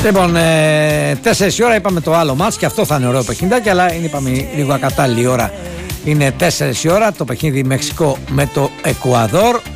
Λοιπόν, 4 η ώρα είπαμε το άλλο μάτς και αυτό θα είναι ωραίο παιχνιδάκι, αλλά είναι, είπαμε, λίγο ακατάλληλη ώρα. Είναι 4 η ώρα το παιχνίδι Μεξικό με το Εκουαδόρ.